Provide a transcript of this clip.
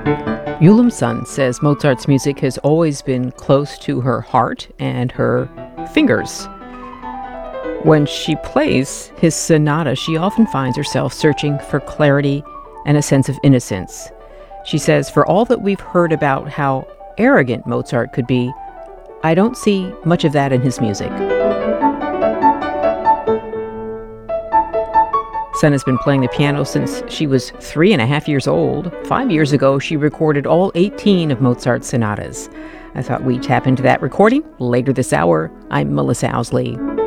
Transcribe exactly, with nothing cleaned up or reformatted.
Yulum Sun says Mozart's music has always been close to her heart and her fingers. When she plays his sonata, she often finds herself searching for clarity and a sense of innocence. She says, "For all that we've heard about how arrogant Mozart could be, I don't see much of that in his music." Sun has been playing the piano since she was three and a half years old. Five years ago, she recorded all eighteen of Mozart's sonatas. I thought we'd tap into that recording later this hour. I'm Melissa Owsley.